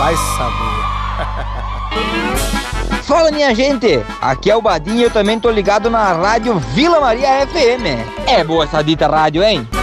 Vai saber. Fala, minha gente, aqui é o Badinho, eu também tô ligado na rádio Vila Maria FM. É boa essa dita rádio, hein?